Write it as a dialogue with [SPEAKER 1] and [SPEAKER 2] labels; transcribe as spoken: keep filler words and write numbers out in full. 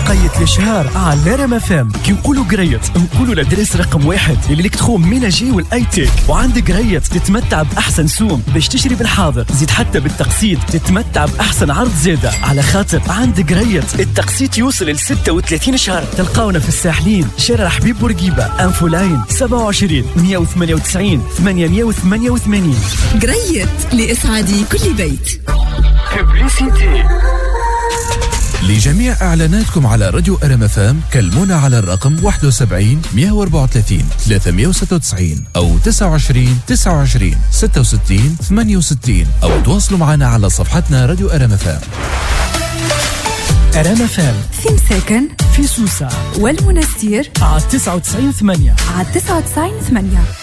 [SPEAKER 1] قيت الشهر على رام فام. كي نقولوا قريت نقولوا لدرس رقم واحد الإلكترون ميناجي والأيتيك. وعندك قريت تتمتع بأحسن سوم باش تشتري بالحاضر، زيد حتى بالتقسيط تتمتع بأحسن عرض زيادة، على خاطر عندك قريت التقسيط يوصل ل ستة وثلاثين شهر. تلقاونا في الساحلين، شارع حبيب بورقيبة، انفو لاين سبعة وعشرين مية وثمانية وتسعين ثمانمية وثمانية وثمانين.
[SPEAKER 2] قريت لإسعاد كل بيت.
[SPEAKER 1] ببليسيتي.
[SPEAKER 3] لجميع إعلاناتكم على راديو أرام فام كلمونا على الرقم واحد وسبعين مية وأربعة وثلاثين ثلاثمية وستة وتسعين أو تسعة وعشرين تسعة وعشرين ستة وستين ثمانية وستين أو تواصلوا معنا على صفحتنا راديو أرام فام.
[SPEAKER 1] أرام فام
[SPEAKER 2] في مساكن،
[SPEAKER 1] في سوسة
[SPEAKER 2] والمنستير
[SPEAKER 1] على تسعة وتسعين ثمانية
[SPEAKER 2] على تسعة وتسعين ثمانية.